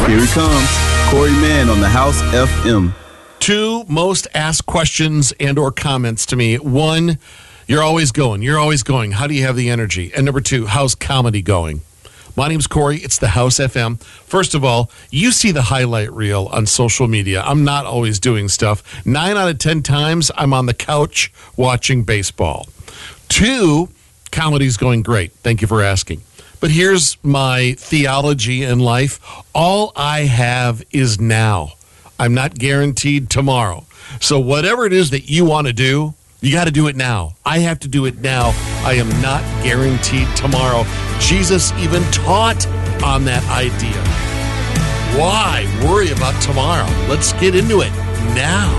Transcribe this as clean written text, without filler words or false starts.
Here he comes, Corey Mann on the House FM. Two most asked questions and or comments to me. One, you're always going. How do you have the energy? And number two, how's comedy going? My name's Corey. It's the House FM. First of all, you see the highlight reel on social media. I'm not always doing stuff. 9 out of 10 times, I'm on the couch watching baseball. Two, comedy's going great. Thank you for asking. But here's my theology in life. All I have is now. I'm not guaranteed tomorrow. So whatever it is that you want to do, you got to do it now. I have to do it now. I am not guaranteed tomorrow. Jesus even taught on that idea. Why worry about tomorrow? Let's get into it now.